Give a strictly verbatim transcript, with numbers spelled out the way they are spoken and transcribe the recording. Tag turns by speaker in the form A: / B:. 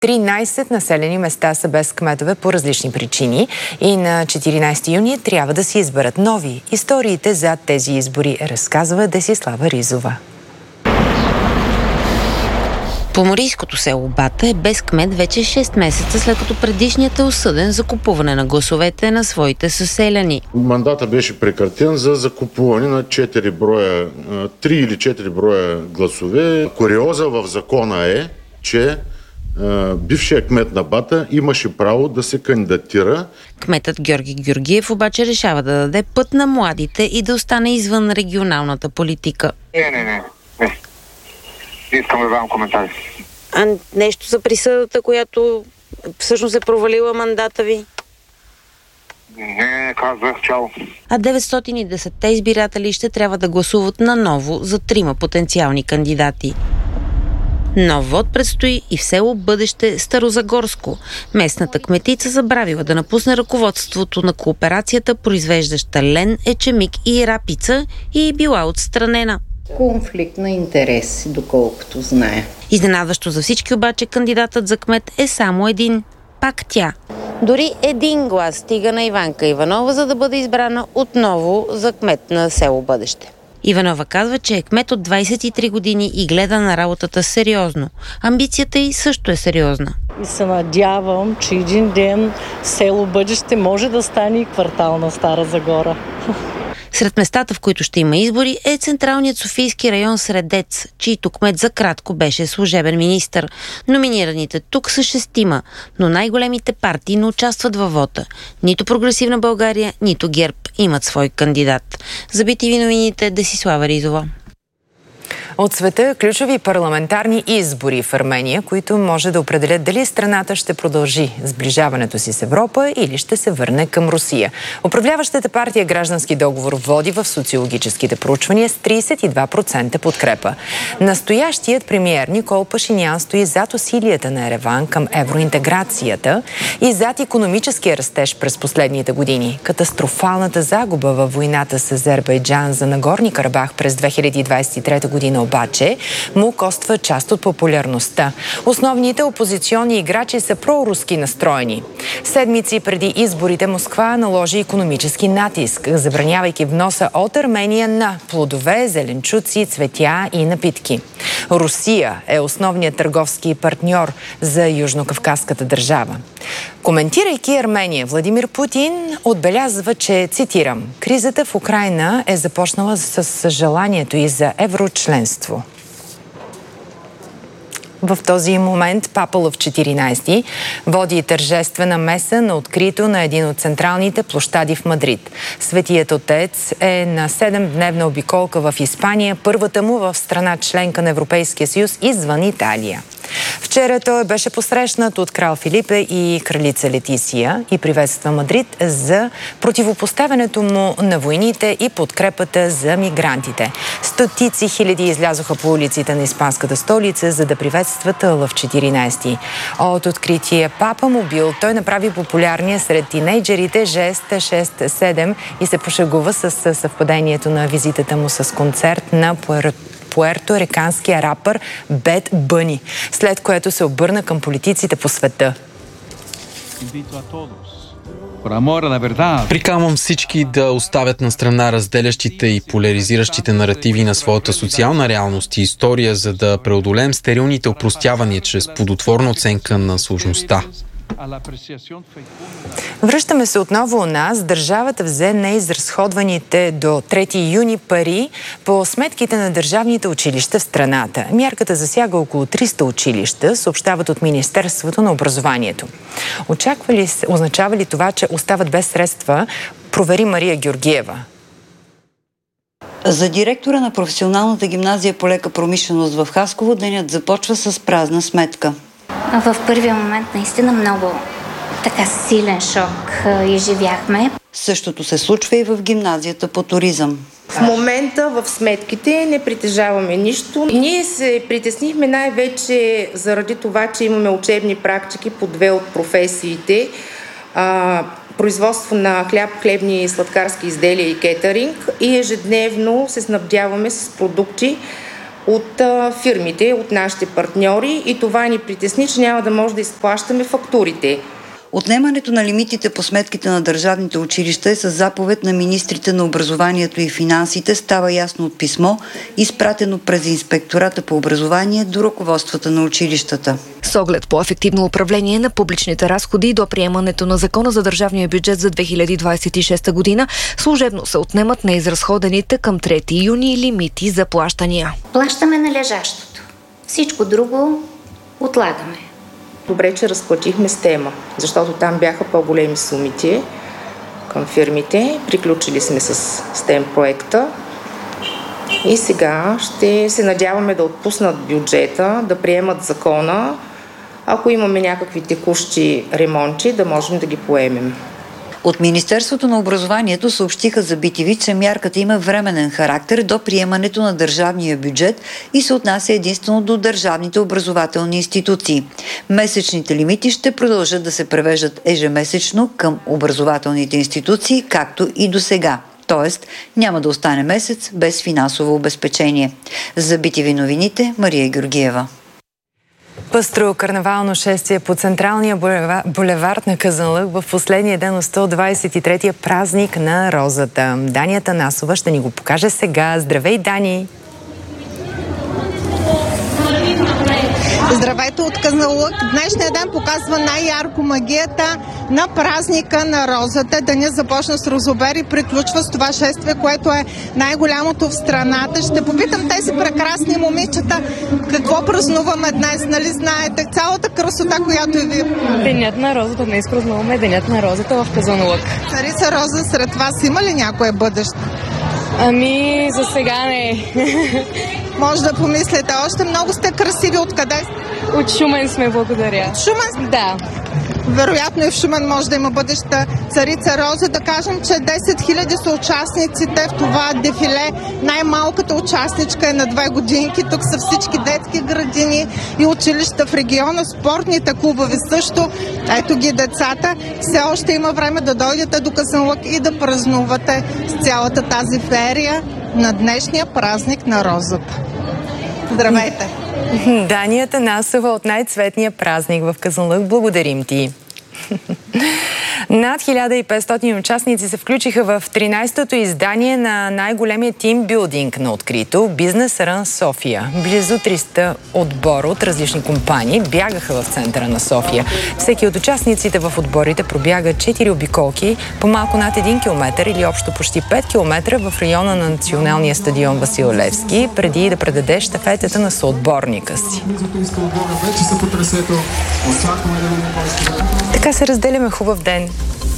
A: тринайсет населени места са без кметове по различни причини и на четиринайсети юни трябва да се изберат нови. Историите за тези избори разказва Десислава Ризова.
B: Поморийското село Бата е без кмет вече шест месеца, след като предишният е осъден за купуване на гласовете на своите съселяни.
C: Мандата беше прекратен за закупуване на четири броя, три или четири броя гласове. Куриоза в закона е, че бившият кмет на Бата имаше право да се кандидатира.
B: Кметът Георги Георгиев обаче решава да даде път на младите и да остане извън регионалната политика.
D: Не, не, не. не. Искам да дам коментари.
B: А нещо за присъдата, която всъщност е провалила мандата ви?
D: Не, казах, чао.
B: А деветстотин и десетте избиратели ще трябва да гласуват наново за трима потенциални кандидати. Нов вод предстои и в село Бъдеще Старозагорско. Местната кметица забравила да напусне ръководството на кооперацията, произвеждаща лен, ечемик и рапица, и била отстранена.
E: Конфликт на интереси, доколкото знае.
B: Изненадващо за всички обаче, кандидатът за кмет е само един. Пак тя. Дори един глас стига на Иванка Иванова, за да бъде избрана отново за кмет на село Бъдеще. Иванова казва, че е кмет от двайсет и три години и гледа на работата сериозно. Амбицията й също е сериозна.
F: И се надявам, че един ден село Бъдеще може да стане и квартал на Стара Загора.
B: Сред местата, в които ще има избори, е централният софийски район Средец, чийто кмет за кратко беше служебен министър. Номинираните тук са шестима, но най-големите партии не участват във вота. Нито Прогресивна България, нито ГЕРБ имат свой кандидат. За би ти ви новините, Десислава Ризова.
A: От света ключови парламентарни избори в Армения, които може да определят дали страната ще продължи сближаването си с Европа или ще се върне към Русия. Управляващата партия Граждански договор води в социологическите проучвания с трийсет и два процента подкрепа. Настоящият премиер Никол Пашинян стои зад усилията на Ереван към евроинтеграцията и зад икономическия растеж през последните години. Катастрофалната загуба във войната с Азербайджан за Нагорни Карабах през две хиляди двайсет и трета година обаче му коства част от популярността. Основните опозиционни играчи са проруски настроени. Седмици преди изборите Москва наложи икономически натиск, забранявайки вноса от Армения на плодове, зеленчуци, цветя и напитки. Русия е основният търговски партньор за южнокавказската държава. Коментирайки Армения, Владимир Путин отбелязва, че, цитирам, кризата в Украйна е започнала с желанието и за еврочленство. В този момент Папа Лъв четиринайсети води тържествена меса на открито на един от централните площади в Мадрид. Светият отец е на седемдневна обиколка в Испания, първата му в страна членка на Европейския съюз извън Италия. Вчера той беше посрещнат от крал Филипе и кралица Летисия и приветства Мадрид за противопоставянето му на войните и подкрепата за мигрантите. Стотици хиляди излязоха по улиците на испанската столица, за да приветстват Лъв четиринайсети. От открития Папа мобил той направи популярния сред тинейджерите жест шест седем и се пошегува с съвпадението на визитата му с концерт на Пуерто пуерториканския рапър Бед Бъни, след което се обърна към политиците по света.
G: Приканвам всички да оставят на страна разделящите и поляризиращите наративи на своята социална реалност и история, за да преодолеем стерилните опростявания чрез плодотворна оценка на сложността.
A: Връщаме се отново у нас. Държавата взе неизразходваните до трети юни пари по сметките на държавните училища в страната. Мярката засяга около триста училища, съобщават от Министерството на образованието. Очаква ли, означава ли това, че остават без средства? Провери Мария Георгиева.
H: За директора на професионалната гимназия по лека промишленост в Хасково денят започва с празна сметка.
I: В първия момент наистина много така силен шок изживяхме.
H: Същото се случва и в гимназията по туризъм.
J: В момента в сметките не притежаваме нищо. Ние се притеснихме най-вече заради това, че имаме учебни практики по две от професиите. А, производство на хляб, хлебни и сладкарски изделия и кетеринг и ежедневно се снабдяваме с продукти от а, фирмите, от нашите партньори и това ни притесни, че няма да може да изплащаме фактурите.
H: Отнемането на лимитите по сметките на държавните училища е с заповед на министрите на образованието и финансите, става ясно от писмо, изпратено през Инспектората по образование до ръководствата на училищата.
K: С оглед по-ефективно управление на публичните разходи до приемането на Закона за държавния бюджет за две хиляди двадесет и шеста година, служебно се отнемат неизразходените към трети юни лимити за плащания.
I: Плащаме належащото. Всичко друго отлагаме.
J: Добре, че разплатихме с тема, защото там бяха по-големи сумите към фирмите. Приключили сме с STEM проекта и сега ще се надяваме да отпуснат бюджета, да приемат закона. Ако имаме някакви текущи ремонти, да можем да ги поемем.
H: От Министерството на образованието съобщиха за би ти ви, че мярката има временен характер до приемането на държавния бюджет и се отнася единствено до държавните образователни институции. Месечните лимити ще продължат да се превеждат ежемесечно към образователните институции, както и до сега. Тоест, няма да остане месец без финансово обезпечение. За би ти ви новините, Мария Георгиева.
A: Пъстро карнавално шествие по централния булевард на Казанлък в последния ден от сто двадесет и третия празник на розата. Дани Атанасова ще ни го покаже сега. Здравей, Дани!
L: Здравейте от Казанлък! Днешният ден показва най-ярко магията на празника на розата. Денят започна с розобер и приключва с това шествие, което е най-голямото в страната. Ще попитам тези прекрасни момичета какво празнуваме днес. Нали знаете цялата красота, която е ви?
M: Денят на розата. Днес празнуваме Денят на розата в Казанлък.
L: Царица Роза, сред вас има ли някое бъдеще?
M: Ами, за сега не.
L: Може да помислите. Още много сте красиви. Откъде сте?
M: От Шумен сме, благодаря.
L: Шумен?
M: Да.
L: Вероятно и в Шумен може да има бъдеща царица Роза. Да кажем, че десет хиляди са участниците в това дефиле. Най-малката участничка е на две годинки. Тук са всички детски градини и училища в региона, спортните клубове също. Ето ги децата. Все още има време да дойдете до Казанлък и да празнувате с цялата тази ферия на днешния празник на розата. Здравейте!
A: Дани Атанасова от най-цветния празник в Казанлък. Благодарим ти! Над хиляда и петстотин участници се включиха в тринадесетото издание на най-големия тимбилдинг на открито Бизнес Рън София. Близо триста отбора от различни компании бягаха в центъра на София. Всеки от участниците в отборите пробяга четири обиколки по малко над един километър или общо почти пет километра в района на националния стадион Васил Левски, преди да предаде щафетата на съотборника си. Така се разделяме хубав ден.